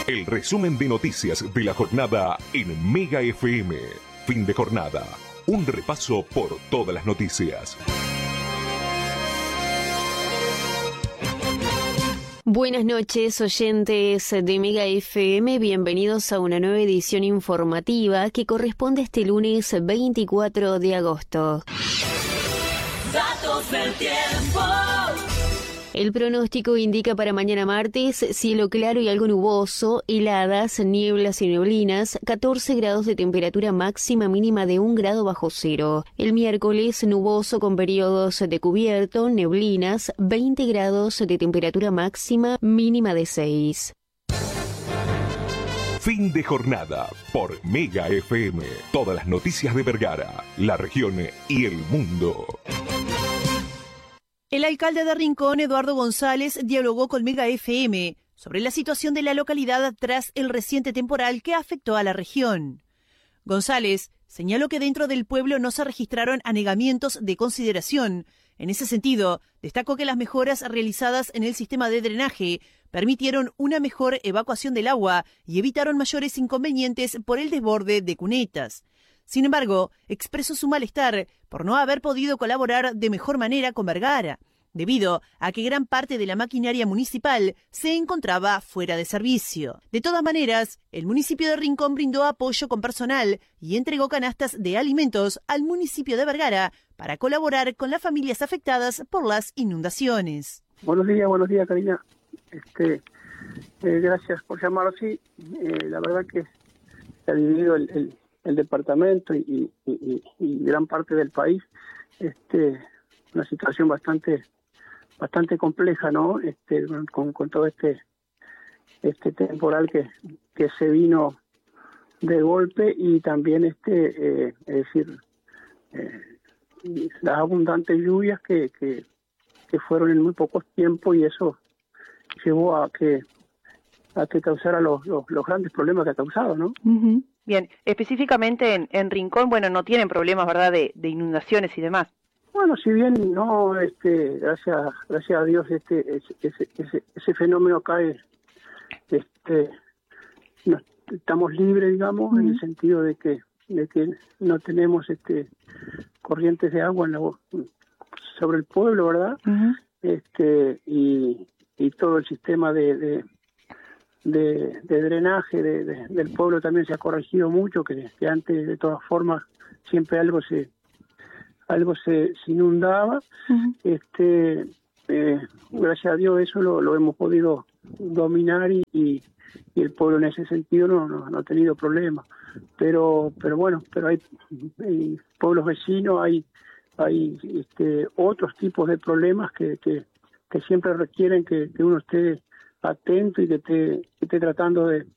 El resumen de noticias de la jornada en Mega FM. Fin de jornada. Un repaso por todas las noticias. Buenas noches, oyentes de Mega FM. Bienvenidos a una nueva edición informativa que corresponde a este lunes 24 de agosto. Datos del tiempo. El pronóstico indica para mañana martes cielo claro y algo nuboso, heladas, nieblas y neblinas, 14 grados de temperatura máxima, mínima de 1 grado bajo cero. El miércoles nuboso con periodos de cubierto, neblinas, 20 grados de temperatura máxima, mínima de 6. Fin de jornada por Mega FM. Todas las noticias de Vergara, la región y el mundo. El alcalde de Rincón, Eduardo González, dialogó con Mega FM sobre la situación de la localidad tras el reciente temporal que afectó a la región. González señaló que dentro del pueblo no se registraron anegamientos de consideración. En ese sentido, destacó que las mejoras realizadas en el sistema de drenaje permitieron una mejor evacuación del agua y evitaron mayores inconvenientes por el desborde de cunetas. Sin embargo, expresó su malestar por no haber podido colaborar de mejor manera con Vergara, debido a que gran parte de la maquinaria municipal se encontraba fuera de servicio. De todas maneras, el municipio de Rincón brindó apoyo con personal y entregó canastas de alimentos al municipio de Vergara para colaborar con las familias afectadas por las inundaciones. Buenos días, Karina. Gracias por llamarlo así. La verdad que se ha dividido el departamento y gran parte del país, una situación bastante compleja, ¿no? Con todo este temporal que se vino de golpe y también es decir, las abundantes lluvias que fueron en muy pocos tiempos, y eso llevó a que causara los grandes problemas que ha causado, ¿no? Uh-huh. Bien, específicamente en Rincón, bueno, no tienen problemas, ¿verdad?, de inundaciones y demás. Bueno, si bien no, gracias a Dios, ese fenómeno cae, no, estamos libres, digamos, uh-huh, en el sentido de que no tenemos corrientes de agua sobre el pueblo, ¿verdad? Uh-huh. Y todo el sistema de drenaje del pueblo también se ha corregido mucho, que antes de todas formas siempre algo se inundaba. Uh-huh. Gracias a Dios eso lo hemos podido dominar y el pueblo en ese sentido no ha tenido problemas, pero hay pueblos vecinos, hay otros tipos de problemas que siempre requieren que uno esté atento y que esté tratando de